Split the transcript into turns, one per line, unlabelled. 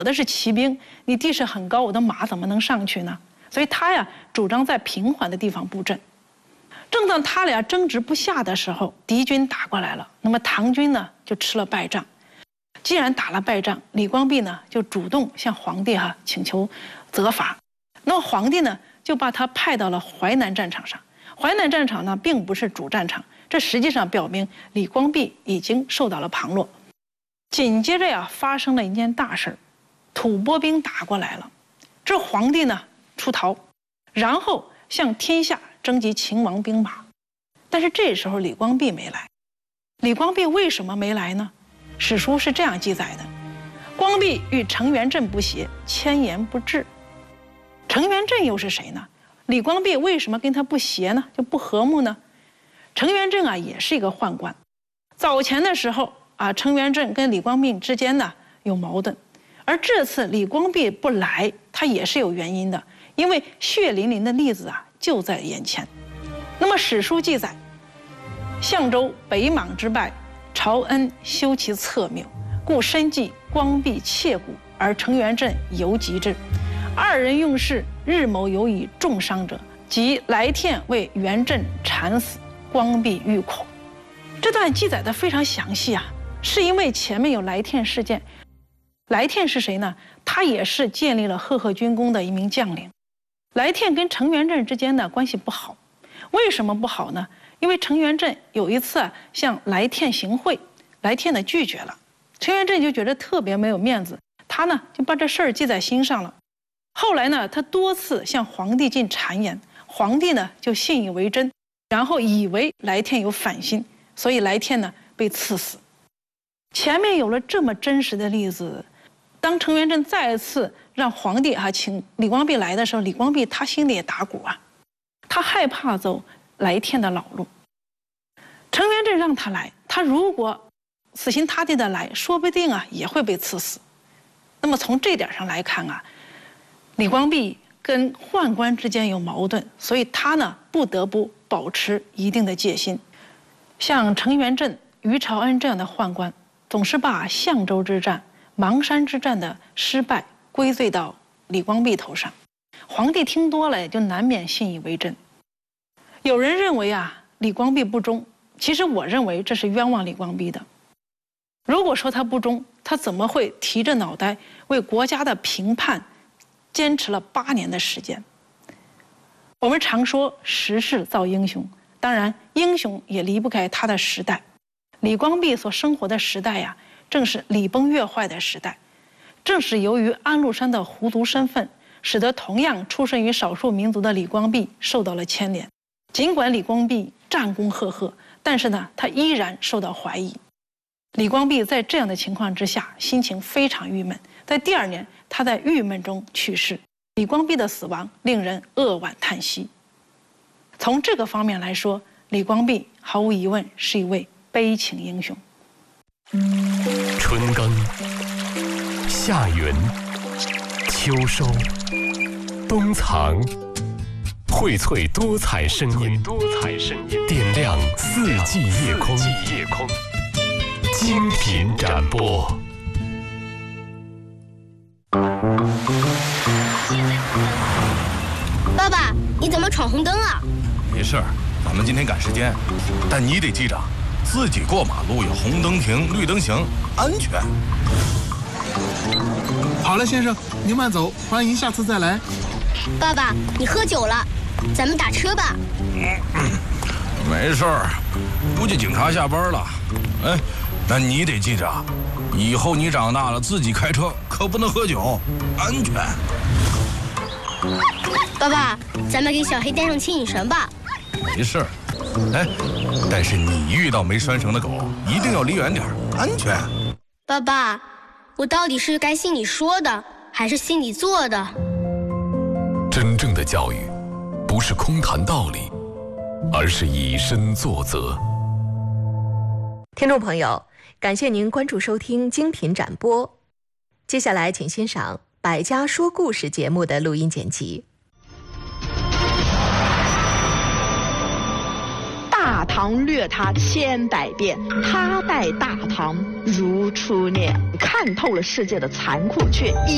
的是骑兵，你地势很高，我的马怎么能上去呢？所以他呀主张在平缓的地方布阵。正当他俩争执不下的时候，敌军打过来了，那么唐军呢就吃了败仗。既然打了败仗，李光弼呢就主动向皇帝请求责罚。那么皇帝呢就把他派到了淮南战场上。淮南战场呢并不是主战场，这实际上表明李光弼已经受到了旁落。紧接着呀发生了一件大事，吐蕃兵打过来了，这皇帝呢出逃，然后向天下征集秦王兵马。但是这时候李光弼没来。李光弼为什么没来呢？史书是这样记载的：光弼与程元振不协，千言不至。程元振又是谁呢？李光弼为什么跟他不协呢？就不和睦呢？程元振也是一个宦官。早前的时候程元振跟李光弼之间呢有矛盾，而这次李光弼不来，他也是有原因的，因为血淋淋的例子就在眼前。那么史书记载，相州北莽之败，朝恩修其侧谬，故深记光弼切骨，而程元振犹及之。二人用事，日谋有以重伤者，即来天为元振惨死，光弼遇苦。这段记载的非常详细是因为前面有来天事件。来天是谁呢？他也是建立了赫赫军功的一名将领。来天跟程元振之间的关系不好，为什么不好呢？因为程元振有一次向来天行贿，来天呢拒绝了，程元振就觉得特别没有面子，他呢就把这事儿记在心上了。后来呢，他多次向皇帝进谗言，皇帝呢就信以为真，然后以为来天有反心，所以来天呢被赐死。前面有了这么真实的例子，当程元振再次让皇帝请李光弼来的时候，李光弼他心里也打鼓他害怕走来天的老路。程元振让他来，他如果死心塌地的来，说不定也会被赐死。那么从这点上来看李光弼跟宦官之间有矛盾，所以他呢不得不保持一定的戒心。像程元振、于朝恩这样的宦官，总是把相州之战、邙山之战的失败归罪到李光弼头上。皇帝听多了也就难免信以为真。有人认为李光弼不忠，其实我认为这是冤枉李光弼的。如果说他不忠，他怎么会提着脑袋为国家的平叛坚持了8年的时间？我们常说时势造英雄，当然英雄也离不开他的时代。李光弼所生活的时代正是礼崩乐坏的时代。正是由于安禄山的狐族身份，使得同样出身于少数民族的李光弼受到了牵连。尽管李光弼战功赫赫，但是呢，他依然受到怀疑。李光弼在这样的情况之下，心情非常郁闷。在第2年，他在郁闷中去世。李光弼的死亡令人扼腕叹息。从这个方面来说，李光弼毫无疑问是一位悲情英雄。
春耕、夏耘、秋收、冬藏，荟萃多彩声音，点亮四季夜空。精品展播。
爸爸，你怎么闯红灯啊？
没事儿，咱们今天赶时间，但你得记着，自己过马路有红灯停，绿灯行，安全。
好了，先生，您慢走，欢迎下次再来。
爸爸，你喝酒了，咱们打车吧。
没事儿，估计警察下班了。哎，但你得记着，以后你长大了自己开车可不能喝酒，安全。
爸爸，咱们给小黑带上牵引绳吧。
没事儿，哎，但是你遇到没拴绳的狗，一定要离远点，安全。
爸爸，我到底是该信你说的，还是信你做的？
真正的教育，不是空谈道理，而是以身作则。
听众朋友，感谢您关注收听精品展播。接下来请欣赏《百家说故事》节目的录音剪辑。
大唐掠他千百遍，他待大唐如初恋。看透了世界的残酷，却